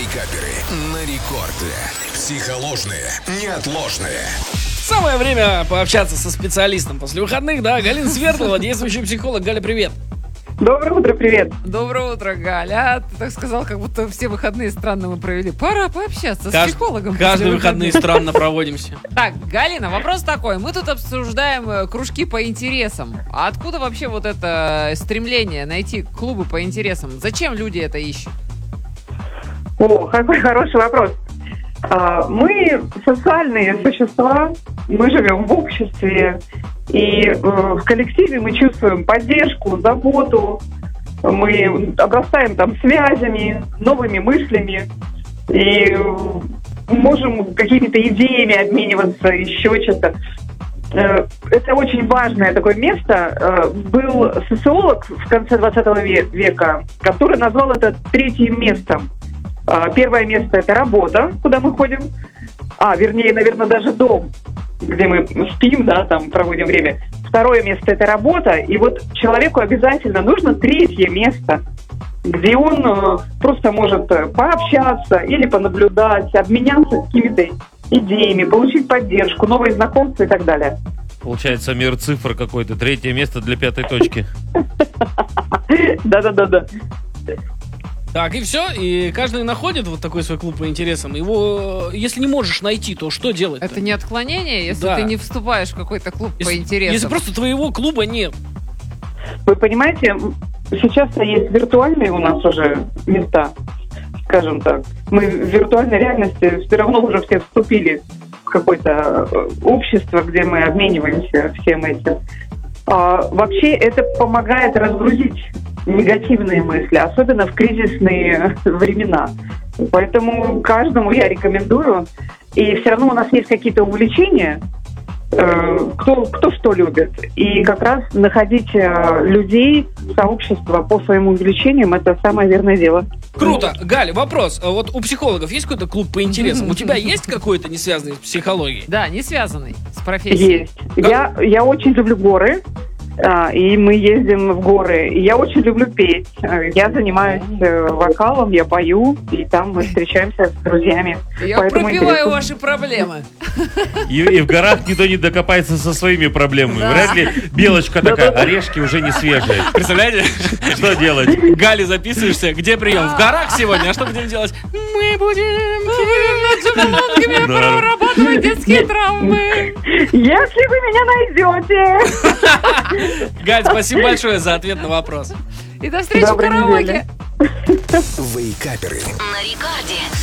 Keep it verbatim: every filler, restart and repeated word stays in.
Вейкаперы на рекорде. Психоложные, неотложные. Самое время пообщаться со специалистом после выходных, да? Галина Свердлова, действующий психолог. Галя, привет. Доброе утро, привет. Доброе утро, Галя. Ты так сказал, как будто все выходные странно мы провели. Пора пообщаться Кажд... с психологом. Каждые выходные странно проводимся. Так, Галина, вопрос такой. Мы тут обсуждаем кружки по интересам. А откуда вообще вот это стремление найти клубы по интересам? Зачем люди это ищут? О, какой хороший вопрос. Мы социальные существа, мы живем в обществе, и в коллективе мы чувствуем поддержку, заботу, мы обрастаем там связями, новыми мыслями, и можем какими-то идеями обмениваться, еще что-то. Это очень важное такое место. Был социолог в конце двадцатого века, который назвал это третьим местом. Первое место – это работа, куда мы ходим. А, вернее, наверное, даже дом, где мы спим, да, там проводим время. Второе место – это работа. И вот человеку обязательно нужно третье место, где он просто может пообщаться или понаблюдать, обменяться какими-то идеями, получить поддержку, новые знакомства и так далее. Получается, мир цифр какой-то. Третье место для пятой точки. Да-да-да-да. Так, и все, и каждый находит вот такой свой клуб по интересам. Его, если не можешь найти, то что делать? Это не отклонение, если да. ты не вступаешь в какой-то клуб если, по интересам? Если просто твоего клуба нет. Вы понимаете, сейчас-то есть виртуальные у нас уже места, скажем так. Мы в виртуальной реальности все равно уже все вступили в какое-то общество, где мы обмениваемся всем этим. А, вообще это помогает разгрузить негативные мысли, особенно в кризисные времена. Поэтому каждому я рекомендую. И все равно у нас есть какие-то увлечения, э, кто, кто что любит. И как раз находить э, людей, сообщество по своим увлечениям – это самое верное дело. Круто. Галя, вопрос. Вот у психологов есть какой-то клуб по интересам? У тебя есть какой-то, не связанный с психологией? Да, не связанный с профессией. Есть. Я, я очень люблю горы. И мы ездим в горы. И я очень люблю петь. Я занимаюсь вокалом, я пою, и там мы встречаемся с друзьями. Я Поэтому пропиваю интересно. ваши проблемы. И, и в горах никто не докопается со своими проблемами. Да. Вряд ли белочка такая, орешки уже не свежие. Представляете? Что делать? Галя, записываешься. Где прием? В горах сегодня. А что будем делать? Мы будем прорабатывать детские травмы. Если вы меня найдете. Галь, спасибо большое за ответ на вопрос. И до встречи в Доброй караоке. недели. Вейкаперы На рекорде.